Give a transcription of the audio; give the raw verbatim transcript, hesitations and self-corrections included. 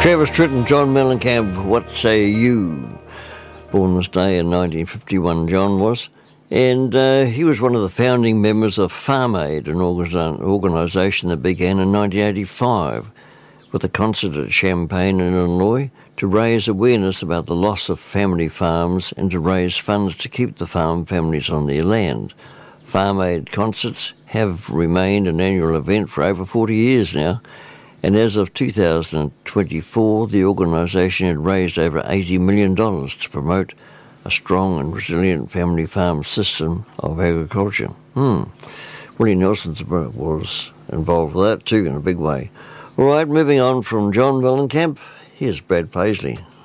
Travis Tritt and John Mellencamp, what say you? Born this day in nineteen fifty-one, John was. And uh, he was one of the founding members of Farm Aid, an organisation that began in nineteen eighty-five with a concert at Champaign in Illinois to raise awareness about the loss of family farms and to raise funds to keep the farm families on their land. Farm Aid concerts have remained an annual event for over forty years now, and as of two thousand twenty-four, the organisation had raised over eighty million dollars to promote a strong and resilient family farm system of agriculture. Hmm. Willie Nelson was involved with that too in a big way. All right, moving on from John Mellencamp, here's Brad Paisley.